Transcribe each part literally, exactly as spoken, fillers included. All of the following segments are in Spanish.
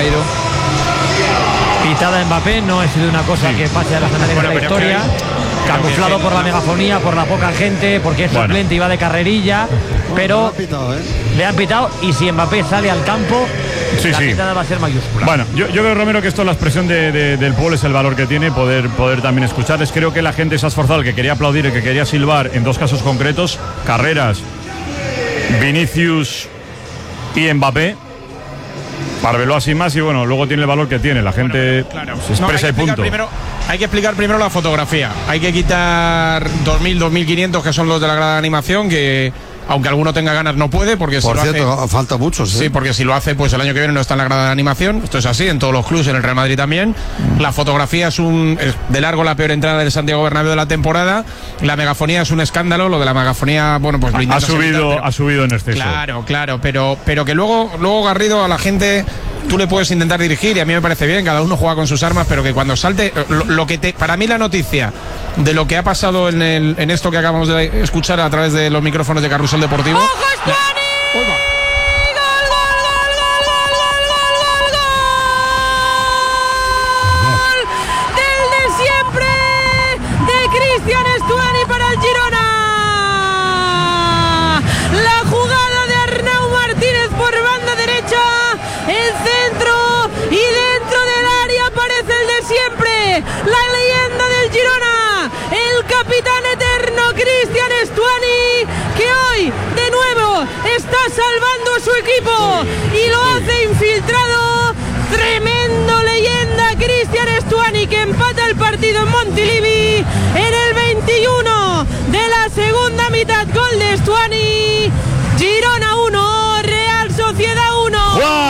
Ribeiro. Pitada Mbappé, no ha sido una cosa sí. que pase a las anales bueno, de la historia. Que, camuflado que, por la megafonía, por la poca gente, porque es suplente bueno. y va de carrerilla. Pero bueno, le, han pitado, ¿eh? le han pitado y si Mbappé sale al campo, sí, la sí. pitada va a ser mayúscula. Bueno, yo, yo creo, Romero, que esto, la expresión de, de, del pueblo es el valor que tiene, poder, poder también escucharles. Creo que la gente se ha esforzado, el que quería aplaudir, el que quería silbar en dos casos concretos, Carreras, Vinicius y Mbappé. Parveló así más y bueno, luego tiene el valor que tiene. La gente bueno, claro. se expresa no, y punto. Primero, hay que explicar primero la fotografía. Hay que quitar dos mil, dos mil quinientos que son los de la grada de animación, que aunque alguno tenga ganas no puede, porque Por si cierto, lo hace, falta muchos. ¿eh? Sí, porque si lo hace, pues el año que viene no está en la grada de animación. Esto es así, en todos los clubes, en el Real Madrid también. La fotografía es un es de largo la peor entrada del Santiago Bernabéu de la temporada. La megafonía es un escándalo. Lo de la megafonía, bueno, pues ha subido, evitar, pero, ha subido en exceso. Claro, claro, pero, pero que luego, luego Garrido, a la gente tú le puedes intentar dirigir y a mí me parece bien, cada uno juega con sus armas, pero que cuando salte, lo, lo que te, para mí la noticia de lo que ha pasado en, el, en esto que acabamos de escuchar a través de los micrófonos de Carrusel Deportivo. ¡Ojo, Stuani! ¡Gol, gol, gol, gol, gol, gol, gol, gol! Del de siempre de Cristian Stuani para el Girona. La jugada de Arnau Martínez por banda derecha, el centro y dentro del área aparece el de siempre, la leyenda del Girona, el capitán eterno Cristian Stuani, que hoy de nuevo está salvando a su equipo y lo hace infiltrado. Tremendo leyenda Cristian Stuani, que empata el partido en Montilivi en el veintiuno de la segunda mitad. Gol de Stuani. Girona uno, Real Sociedad uno.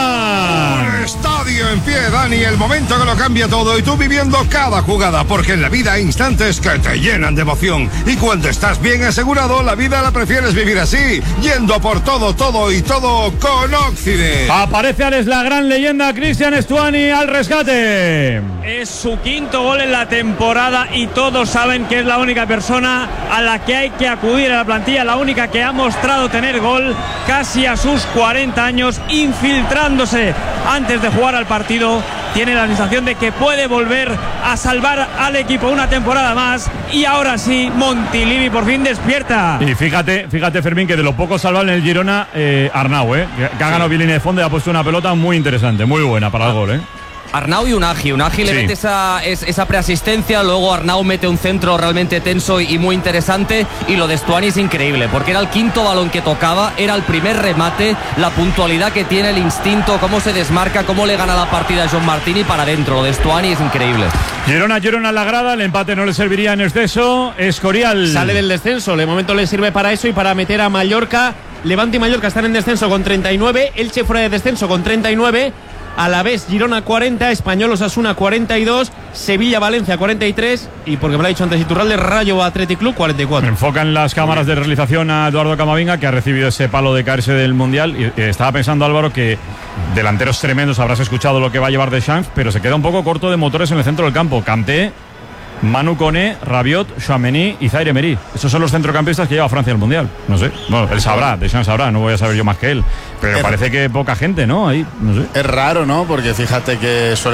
¡Juan! Estadio en pie, Dani, el momento que lo cambia todo y tú viviendo cada jugada, porque en la vida hay instantes que te llenan de emoción y cuando estás bien asegurado, la vida la prefieres vivir así, yendo por todo, todo y todo con Occident. Aparece Alex, la gran leyenda Cristian Stuani al rescate. Es su quinto gol en la temporada y todos saben que es la única persona a la que hay que acudir a la plantilla, la única que ha mostrado tener gol casi a sus cuarenta años, infiltrándose antes de jugar al partido. Tiene la sensación de que puede volver a salvar al equipo una temporada más y ahora sí, Montilivi por fin despierta. Y fíjate, fíjate Fermín, que de lo poco salvable en el Girona, eh, Arnau, eh, que, que ha ganado bien línea de fondo y ha puesto una pelota muy interesante, muy buena para el gol, eh. Arnau y Unagi, Unagi sí. le mete esa, esa preasistencia, luego Arnau mete un centro realmente tenso y muy interesante, y lo de Stuani es increíble, porque era el quinto balón que tocaba, era el primer remate, la puntualidad que tiene, el instinto, cómo se desmarca, cómo le gana la partida a John Martini para adentro, lo de Stuani es increíble. Girona, Girona en la grada, el empate no le serviría en exceso, Escorial. Sale del descenso, de momento le sirve para eso y para meter a Mallorca. Levante y Mallorca están en descenso con treinta y nueve, Elche fuera de descenso con treinta y nueve, a la vez Girona cuarenta, Español Osasuna cuarenta y dos, Sevilla Valencia cuarenta y tres y, porque me lo ha dicho antes Iturralde, Rayo Athletic Club cuarenta y cuatro. Enfocan las cámaras de realización a Eduardo Camavinga, que ha recibido ese palo de caerse del Mundial, y, y estaba pensando, Álvaro, que delanteros tremendos, habrás escuchado lo que va a llevar Deschamps, pero se queda un poco corto de motores en el centro del campo. Kanté, Manu Koné, Rabiot, Tchouaméni y Zaire Emery. Esos son los centrocampistas que lleva Francia al Mundial. No sé, bueno, él sabrá, Deschamps sabrá, no voy a saber yo más que él. Pero es parece que poca gente, ¿no? Ahí, no sé. Es raro, ¿no? Porque fíjate que suele